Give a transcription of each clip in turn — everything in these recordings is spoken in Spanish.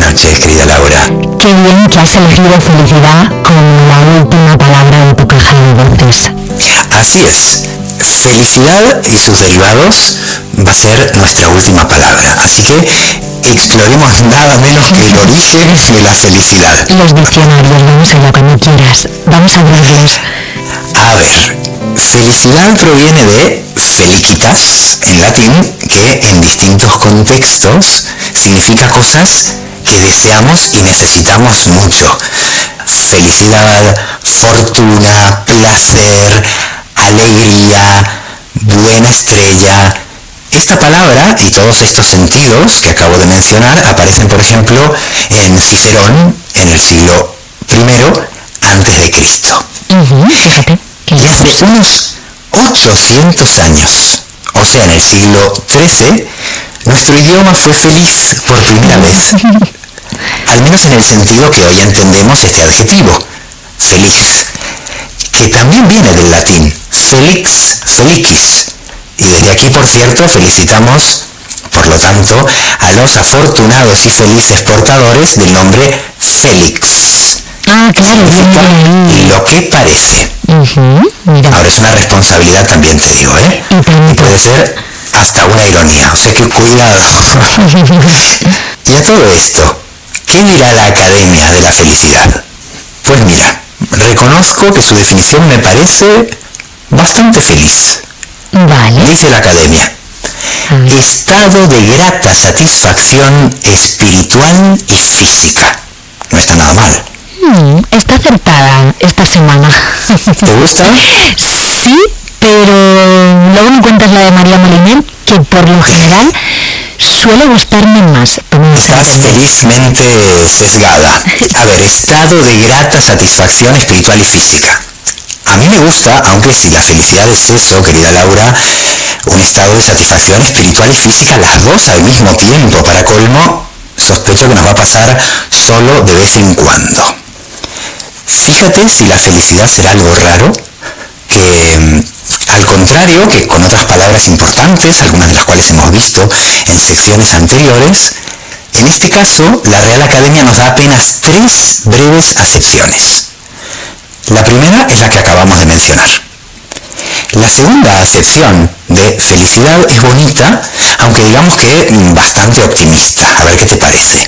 noches, querida Laura. Qué bien que has elegido felicidad como la última palabra de tu caja de voces. Así es. Felicidad y sus derivados va a ser nuestra última palabra. Así que exploremos nada menos que el origen de la felicidad. Los diccionarios, vamos allá cuando quieras. Vamos a abrirlos. A ver, felicidad proviene de felicitas, en latín, que en distintos contextos significa cosas que deseamos y necesitamos mucho. Felicidad, fortuna, placer, alegría, buena estrella. Esta palabra y todos estos sentidos que acabo de mencionar aparecen, por ejemplo, en Cicerón en el siglo I antes de Cristo. Fíjate. Y hace unos 800 años, o sea, en el siglo XIII, nuestro idioma fue feliz por primera vez. Al menos en el sentido que hoy entendemos este adjetivo, feliz, que también viene del latín, felix, felicis. Y desde aquí, por cierto, felicitamos, por lo tanto, a los afortunados y felices portadores del nombre Félix. Ah, claro, Significa lo que parece. Mira. Ahora es una responsabilidad también, te digo, ¿eh? Y puede ser hasta una ironía, o sea que cuidado. Y a todo esto, ¿qué dirá la Academia de la Felicidad? Pues mira, reconozco que su definición me parece bastante feliz. Vale. Dice la Academia: estado de grata satisfacción espiritual y física. No está nada mal. Está acertada esta semana. ¿Te gusta? Sí, pero luego me cuentas la de María Moliner, que por lo general suele gustarme más. Estás felizmente sesgada. A ver, estado de grata satisfacción espiritual y física. A mí me gusta, aunque si la felicidad es eso, querida Laura, un estado de satisfacción espiritual y física, las dos al mismo tiempo, para colmo, sospecho que nos va a pasar solo de vez en cuando. Fíjate si la felicidad será algo raro, que al contrario que con otras palabras importantes, algunas de las cuales hemos visto en secciones anteriores, en este caso la Real Academia nos da apenas 3 breves acepciones. La primera es la que acabamos de mencionar. La segunda acepción de felicidad es bonita, aunque digamos que bastante optimista. A ver qué te parece.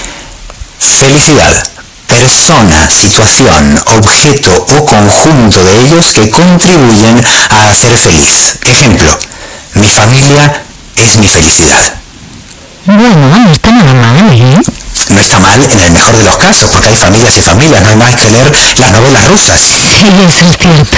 Felicidad: persona, situación, objeto o conjunto de ellos que contribuyen a hacer feliz. Ejemplo: mi familia es mi felicidad. Bueno, no está nada mal, ¿eh? No está mal en el mejor de los casos, porque hay familias y familias, no hay más que leer las novelas rusas. Sí, eso es cierto.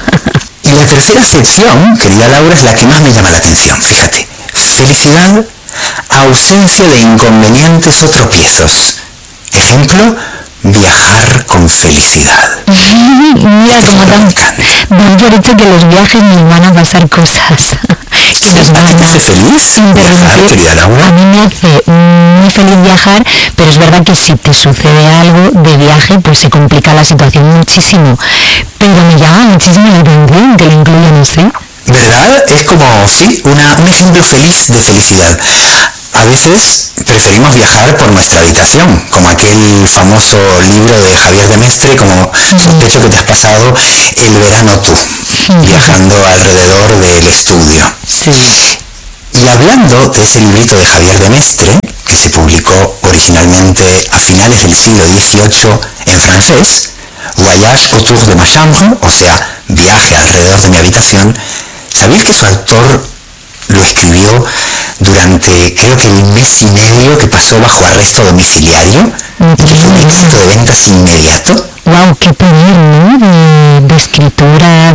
Y la tercera acepción, querida Laura, es la que más me llama la atención. Fíjate: felicidad, ausencia de inconvenientes o tropiezos. Ejemplo: viajar con felicidad. Mira cómo dan por hecho que los viajes nos van a pasar cosas. Que nos van ¿A ti te hace feliz viajar, querida Laura? A mí me hace muy feliz viajar, pero es verdad que si te sucede algo de viaje, pues se complica la situación muchísimo. Pero me llama muchísimo la atención que lo incluyan así. ¿Verdad? Es como, sí, un ejemplo feliz de felicidad. A veces preferimos viajar por nuestra habitación, como aquel famoso libro de Javier de Mestre, como sospecho que te has pasado el verano tú, viajando alrededor del estudio. Sí. Y hablando de ese librito de Javier de Mestre, que se publicó originalmente a finales del siglo XVIII en francés, Voyage autour de ma chambre, o sea, viaje alrededor de mi habitación, ¿sabéis que su autor lo escribió durante, creo que el mes y medio que pasó bajo arresto domiciliario, y que fue un éxito de ventas inmediato? Wow, qué poder, ¿no? De escritura,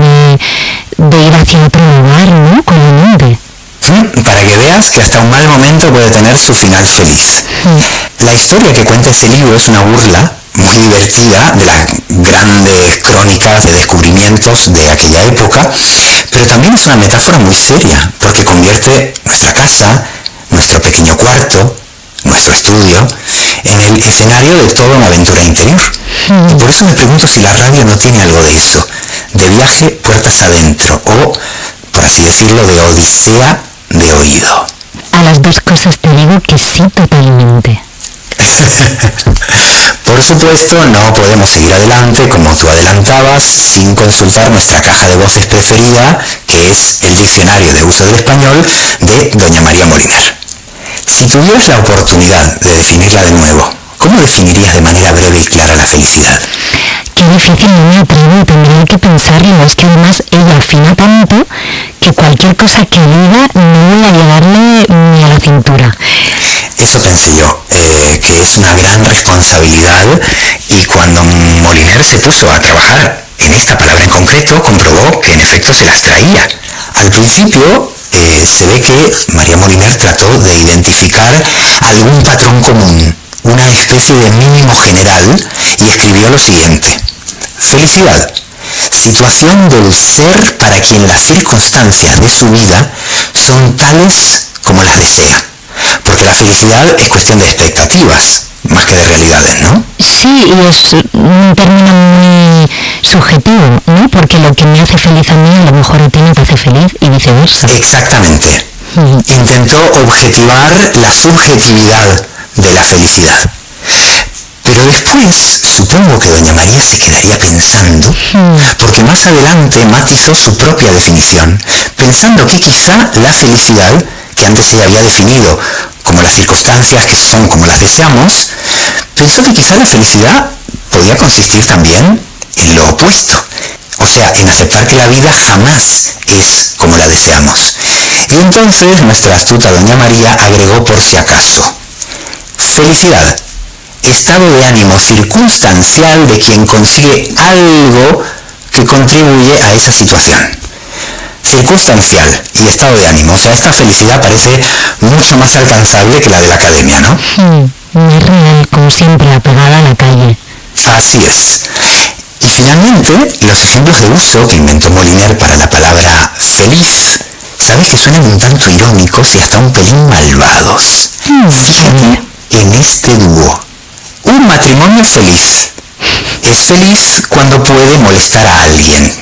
de ir hacia otro lugar, ¿no? Con la mente. Para que veas que hasta un mal momento puede tener su final feliz. La historia que cuenta ese libro es una burla muy divertida de las grandes crónicas de descubrimientos de aquella época, pero también es una metáfora muy seria, porque convierte nuestra casa, nuestro pequeño cuarto, nuestro estudio, en el escenario de toda una aventura interior. Y por eso me pregunto si la radio no tiene algo de eso, de viaje puertas adentro, o, por así decirlo, de odisea de oído. A las dos cosas te digo que sí, totalmente. Por supuesto, no podemos seguir adelante, como tú adelantabas, sin consultar nuestra caja de voces preferida, que es el Diccionario de Uso del Español de doña María Moliner. Si tuvieras la oportunidad de definirla de nuevo, ¿cómo definirías de manera breve y clara la felicidad? Qué difícil, no me atrevo, tendría que pensarlo. Es que además ella afina tanto que cualquier cosa que diga no voy a llegarle ni a la cintura. Eso pensé yo, que es una gran responsabilidad, y cuando Moliner se puso a trabajar en esta palabra en concreto, comprobó que en efecto se las traía. Al principio se ve que María Moliner trató de identificar algún patrón común, una especie de mínimo general, y escribió lo siguiente: felicidad, situación del ser para quien las circunstancias de su vida son tales como las desea. Porque la felicidad es cuestión de expectativas, más que de realidades, ¿no? Sí, y es un término muy subjetivo, ¿no? Porque lo que me hace feliz a mí a lo mejor a ti no te hace feliz y viceversa. Exactamente. Intentó objetivar la subjetividad de la felicidad. Pero después, supongo que doña María se quedaría pensando, porque más adelante matizó su propia definición, pensando que quizá la felicidad, que antes ella había definido como las circunstancias que son como las deseamos, pensó que quizá la felicidad podía consistir también en lo opuesto, o sea, en aceptar que la vida jamás es como la deseamos. Y entonces nuestra astuta doña María agregó por si acaso: felicidad, estado de ánimo circunstancial de quien consigue algo que contribuye a esa situación. Circunstancial y estado de ánimo, o sea, esta felicidad parece mucho más alcanzable que la de la academia, ¿no? Muy real, como siempre, apegada a la calle. Así es. Y finalmente, los ejemplos de uso que inventó Moliner para la palabra feliz, sabes que suenan un tanto irónicos y hasta un pelín malvados. Fíjate en este dúo: un matrimonio feliz. Es feliz cuando puede molestar a alguien.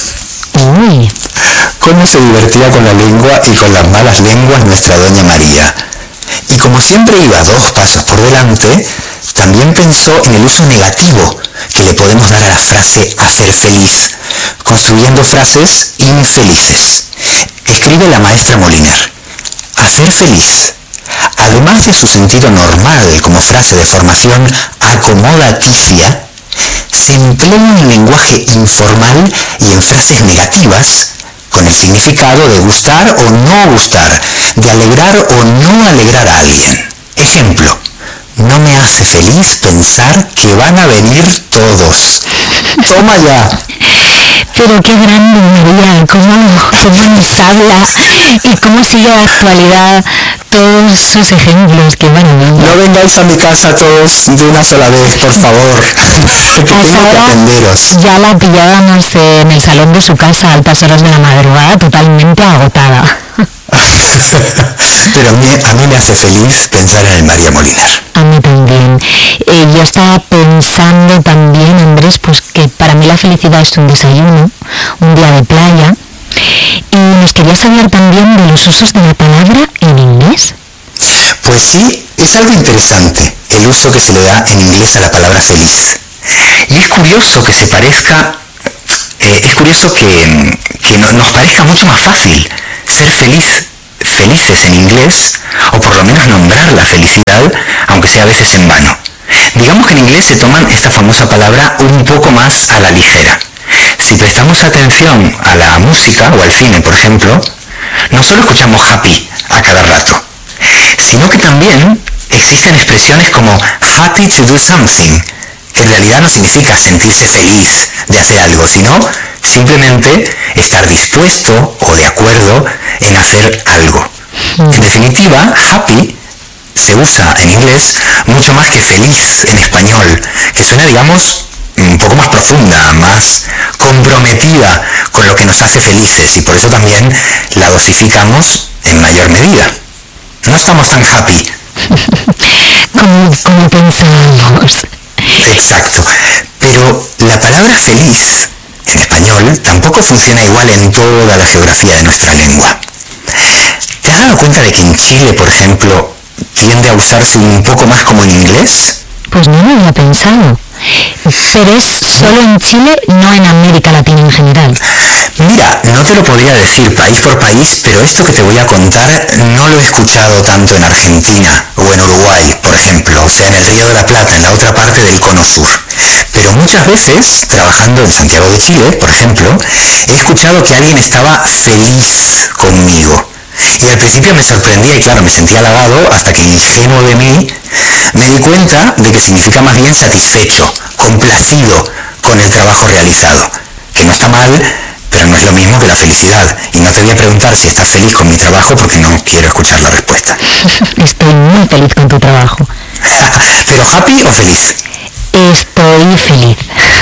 Uy. Cómo se divertía con la lengua y con las malas lenguas nuestra doña María. Y como siempre iba 2 pasos por delante, también pensó en el uso negativo que le podemos dar a la frase hacer feliz, construyendo frases infelices. Escribe la maestra Moliner: hacer feliz, además de su sentido normal como frase de formación acomodaticia, se emplea en lenguaje informal y en frases negativas, con el significado de gustar o no gustar, de alegrar o no alegrar a alguien. Ejemplo: no me hace feliz pensar que van a venir todos. ¡Toma ya! Pero qué grande, María, cómo nos habla y cómo sigue la actualidad todos sus ejemplos, qué maravilla. No vengáis a mi casa todos de una sola vez, por favor, que tengo que atenderos. Ya la pillábamos en el salón de su casa a altas horas de la madrugada, totalmente agotada. Pero a mí me hace feliz pensar en el María Moliner. A mí también. Yo estaba pensando también, Andrés, pues que para mí la felicidad es un desayuno, un día de playa. Y nos querías hablar también de los usos de la palabra en inglés. Pues sí, es algo interesante el uso que se le da en inglés a la palabra feliz. Y es curioso que se parezca, que nos parezca mucho más fácil ser felices en inglés, o por lo menos nombrar la felicidad, aunque sea a veces en vano. Digamos que en inglés se toman esta famosa palabra un poco más a la ligera. Si prestamos atención a la música o al cine, por ejemplo, no solo escuchamos happy a cada rato, sino que también existen expresiones como happy to do something, que en realidad no significa sentirse feliz de hacer algo, sino simplemente estar dispuesto o de acuerdo en hacer algo. En definitiva, happy se usa en inglés mucho más que feliz en español, que suena, digamos, un poco más profunda, más comprometida con lo que nos hace felices, y por eso también la dosificamos en mayor medida. No estamos tan happy. como pensábamos. Exacto. Pero la palabra feliz en español tampoco funciona igual en toda la geografía de nuestra lengua. ¿Te has dado cuenta de que en Chile, por ejemplo, tiende a usarse un poco más como en inglés? Pues no lo había pensado. Pero es solo en Chile, no en América Latina en general. Mira, no te lo podría decir país por país, pero esto que te voy a contar no lo he escuchado tanto en Argentina o en Uruguay, por ejemplo, o sea, en el Río de la Plata, en la otra parte del cono sur. Pero muchas veces, trabajando en Santiago de Chile, por ejemplo, he escuchado que alguien estaba feliz conmigo. Y al principio me sorprendía y claro, me sentía halagado hasta que ingenuo de mí me di cuenta de que significa más bien satisfecho, complacido con el trabajo realizado. Que no está mal, pero no es lo mismo que la felicidad. Y no te voy a preguntar si estás feliz con mi trabajo porque no quiero escuchar la respuesta. Estoy muy feliz con tu trabajo. ¿Pero happy o feliz? Estoy feliz.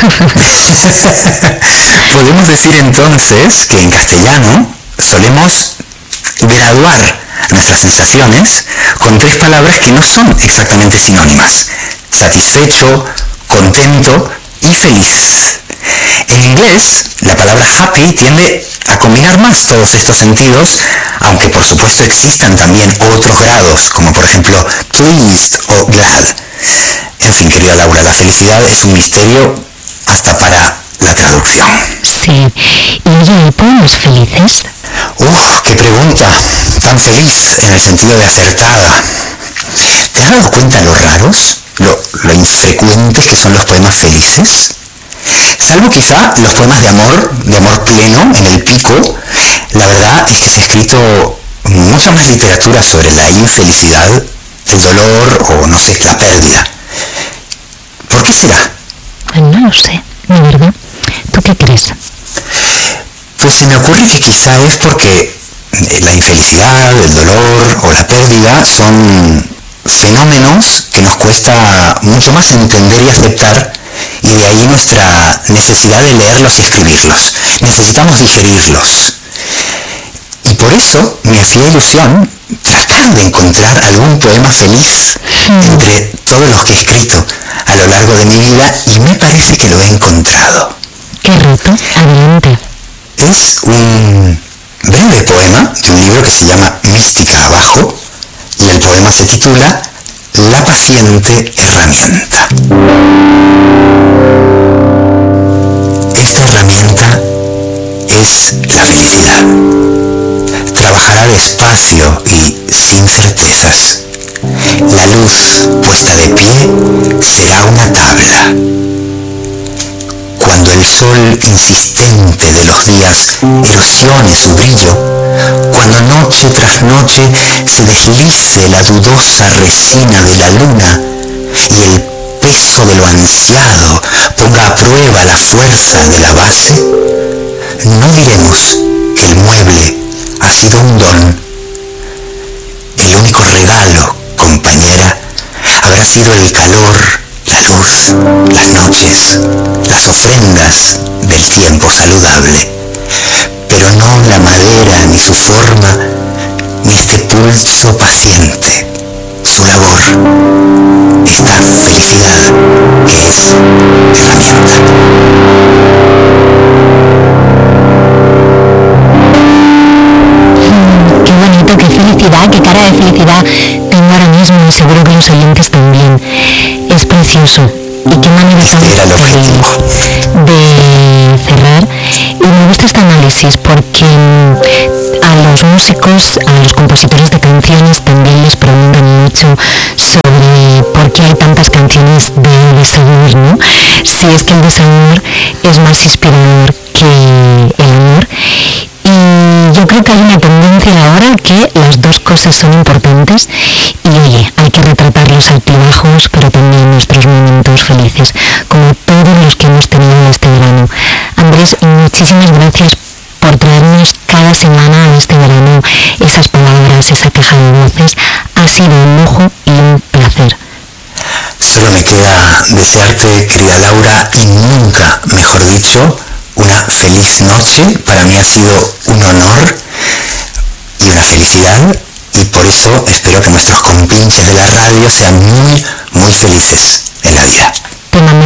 Podemos decir entonces que en castellano solemos graduar nuestras sensaciones con tres palabras que no son exactamente sinónimas: satisfecho, contento y feliz. En inglés, la palabra happy tiende a combinar más todos estos sentidos, aunque por supuesto existan también otros grados, como por ejemplo pleased o glad. En fin, querida Laura, la felicidad es un misterio hasta para la traducción. Sí. ¿Y oye, hay poemas felices? ¡Qué pregunta! Tan feliz en el sentido de acertada. ¿Te has dado cuenta lo raros, lo infrecuentes que son los poemas felices? Salvo quizá los poemas de amor pleno, en el pico, la verdad es que se ha escrito mucha más literatura sobre la infelicidad, el dolor o, no sé, la pérdida. ¿Por qué será? No lo sé, de verdad. ¿Tú qué crees? Pues se me ocurre que quizá es porque la infelicidad, el dolor o la pérdida son fenómenos que nos cuesta mucho más entender y aceptar, y de ahí nuestra necesidad de leerlos y escribirlos. Necesitamos digerirlos. Y por eso me hacía ilusión tratar de encontrar algún poema feliz entre todos los que he escrito a lo largo de mi vida, y me parece que lo he encontrado. ¿Qué reto? Adelante. Es un breve poema de un libro que se llama Mística Abajo, y el poema se titula La paciente herramienta. Esta herramienta es la felicidad. Trabajará despacio y sin certezas. La luz puesta de pie será una tabla. Cuando el sol insistente de los días erosione su brillo, cuando noche tras noche se deslice la dudosa resina de la luna y el peso de lo ansiado ponga a prueba la fuerza de la base, no diremos que el mueble ha sido un don. El único regalo, compañera, habrá sido el calor, la luz, las noches, las ofrendas del tiempo saludable, pero no la madera ni su forma, ni este pulso paciente, su labor, esta felicidad que es herramienta. Qué bonito, qué felicidad, qué cara de felicidad tengo ahora mismo, y seguro que los oyentes también. Es precioso. Y qué manera tan Este era el objetivo. de cerrar. Y me gusta este análisis porque a los músicos, a los compositores de canciones también les preguntan mucho sobre por qué hay tantas canciones de desamor, ¿no? Si es que el desamor es más inspirador que el amor. Y yo creo que hay una tendencia ahora que las dos cosas son importantes, y oye, hay que retratar los altibajos, pero también nuestros momentos felices, como todos los que hemos tenido este verano. Andrés, muchísimas gracias por traernos cada semana a este verano esas palabras, esa caja de voces. Ha sido un lujo y un placer. Solo me queda desearte, querida Laura, y nunca, mejor dicho, una feliz noche. Para mí ha sido un honor y una felicidad, y por eso espero que nuestros compinches de la radio sean muy, muy felices en la vida. Te mando